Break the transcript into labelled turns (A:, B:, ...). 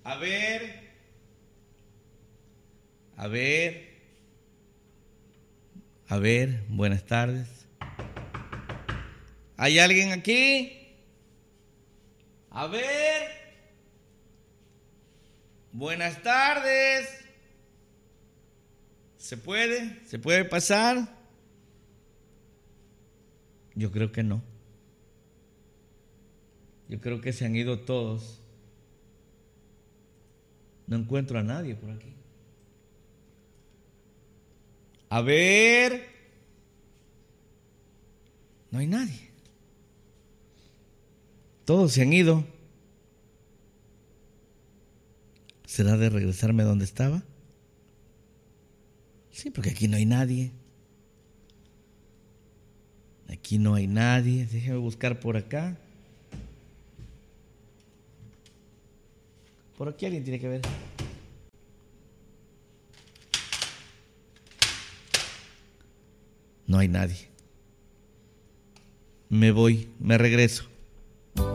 A: A ver. A ver. A ver, buenas tardes. ¿Hay alguien aquí? A ver. Buenas tardes. ¿Se puede? ¿Se puede pasar? Yo creo que no. Yo creo que se han ido todos. No encuentro a nadie por aquí. A ver. No hay nadie. Todos se han ido. ¿Será de regresarme donde estaba? Sí, porque aquí no hay nadie. Aquí no hay nadie. Déjeme buscar por acá. Por aquí alguien tiene que ver. No hay nadie. Me voy, me regreso.